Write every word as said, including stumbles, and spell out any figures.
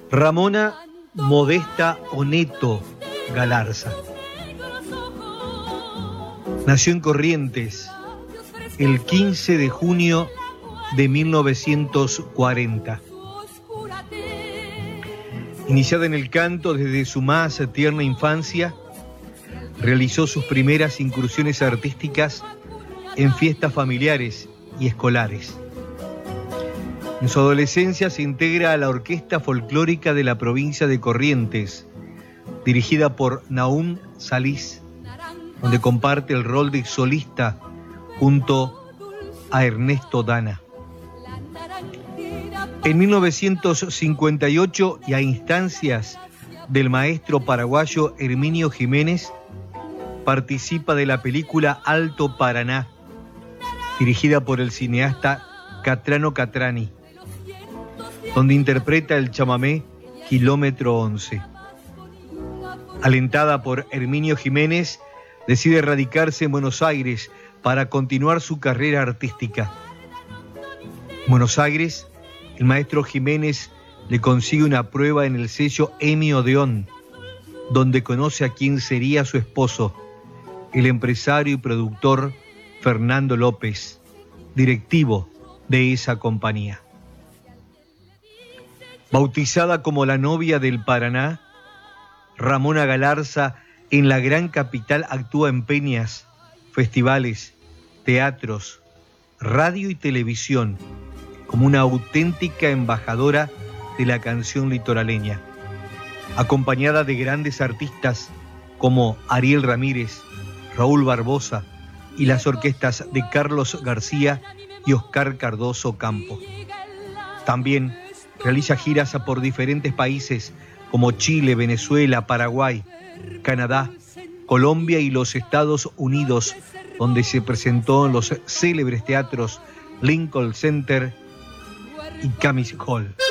Ramona Modesta Oneto Galarza. Nació en Corrientes el quince de junio de mil novecientos cuarenta. Iniciada en el canto desde su más tierna infancia, realizó sus primeras incursiones artísticas en fiestas familiares y escolares. En su adolescencia se integra a la Orquesta Folclórica de la provincia de Corrientes, dirigida por Nahum Salís, donde comparte el rol de solista junto a Ernesto Dana. En mil novecientos cincuenta y ocho, y a instancias del maestro paraguayo Herminio Jiménez, participa de la película Alto Paraná, dirigida por el cineasta Catrano Catrani, donde interpreta el chamamé Kilómetro once. Alentada por Herminio Jiménez, decide radicarse en Buenos Aires para continuar su carrera artística. En Buenos Aires, el maestro Jiménez le consigue una prueba en el sello Emi Odeón, donde conoce a quien sería su esposo, el empresario y productor Fernando López, directivo de esa compañía. Bautizada como la novia del Paraná, Ramona Galarza en la gran capital actúa en peñas, festivales, teatros, radio y televisión, como una auténtica embajadora de la canción litoraleña, acompañada de grandes artistas como Ariel Ramírez, Raúl Barbosa y las orquestas de Carlos García y Oscar Cardoso Campo. También realiza giras por diferentes países como Chile, Venezuela, Paraguay, Canadá, Colombia y los Estados Unidos, donde se presentó en los célebres teatros Lincoln Center y Camis Hall.